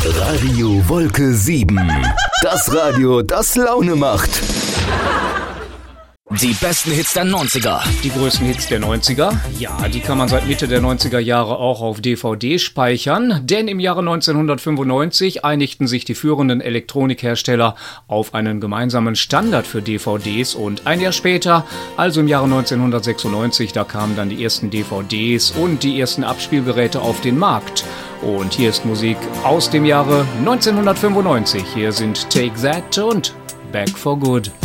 Radio Wolke 7. Das Radio, das Laune macht. Die besten Hits der 90er. Die größten Hits der 90er? Ja, die kann man seit Mitte der 90er Jahre auch auf DVD speichern, denn im Jahre 1995 einigten sich die führenden Elektronikhersteller auf einen gemeinsamen Standard für DVDs und ein Jahr später, also im Jahre 1996, da kamen dann die ersten DVDs und die ersten Abspielgeräte auf den Markt. Und hier ist Musik aus dem Jahre 1995. Hier sind Take That und Back for Good.